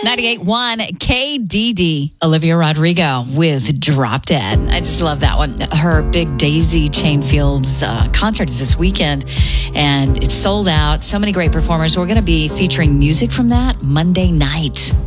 98.1 KDD. Olivia Rodrigo with Drop Dead. I just love that one. Her big Daisy Chain Fields concert is this weekend, and it's sold out. So many great performers. We're going to be featuring music from that Monday night.